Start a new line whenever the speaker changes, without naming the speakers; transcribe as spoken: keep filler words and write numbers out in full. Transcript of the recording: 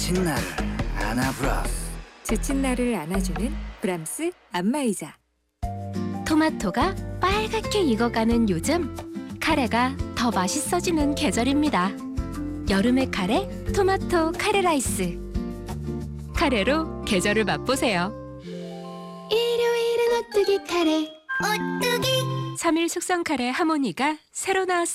지친 나를 안아브라스.
지친 나를 안아주는 브람스 안마의자.
토마토가 빨갛게 익어가는 요즘, 카레가 더 맛있어지는 계절입니다. 여름의 카레, 토마토 카레 라이스. 카레로 계절을 맛보세요. 일요일은 오뚜기 카레. 오뚜기! 삼 일 숙성 카레 하모니가 새로 나왔습니다.